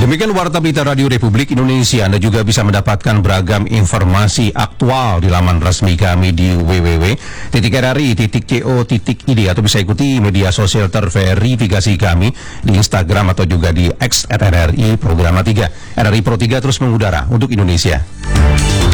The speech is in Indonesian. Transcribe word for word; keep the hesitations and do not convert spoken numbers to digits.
Demikian Warta Berita Radio Republik Indonesia. Anda juga bisa mendapatkan beragam informasi aktual di laman resmi kami di w w w titik r r i titik co titik i d atau bisa ikuti media sosial terverifikasi kami di Instagram atau juga di X at R R I Programa tiga. R R I Pro tiga terus mengudara untuk Indonesia.